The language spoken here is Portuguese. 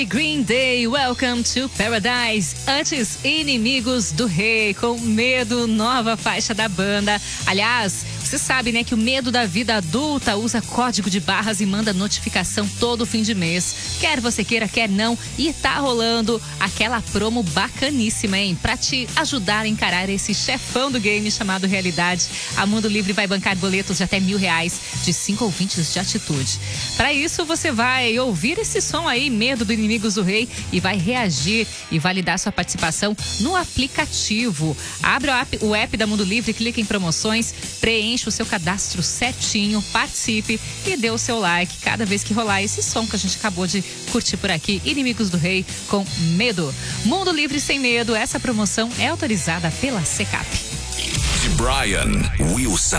Green Day, Welcome to Paradise. Antes, Inimigos do Rei, com Medo, nova faixa da banda. Aliás, você sabe, né, que o Medo da vida adulta usa código de barras e manda notificação todo fim de mês. Quer você queira, quer não. E tá rolando aquela promo bacaníssima, hein? Pra te ajudar a encarar esse chefão do game chamado realidade, a Mundo Livre vai bancar boletos de até R$1.000 de 5 ouvintes de atitude. Pra isso, você vai ouvir esse som aí, Medo do Inimigos do Rei, e vai reagir e validar sua participação no aplicativo. Abra o app da Mundo Livre, clica em promoções, preenche o seu cadastro certinho, participe e dê o seu like cada vez que rolar esse som que a gente acabou de curtir por aqui, Inimigos do Rei com Medo. Mundo Livre sem medo, essa promoção é autorizada pela Secap. Brian Wilson.